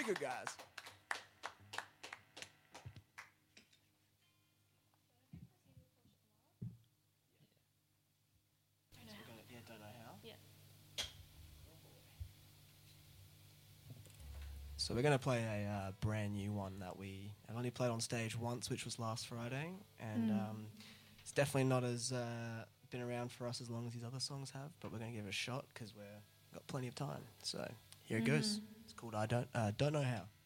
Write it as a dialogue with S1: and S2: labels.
S1: Pretty good, guys. Don't know how.
S2: Yeah.
S1: So we're going to play a brand new one that we have only played on stage once, which was last Friday, and it's definitely not as been around for us as long as these other songs have, but we're going to give it a shot because we've got plenty of time. So here it goes. It's called I Don't Know How.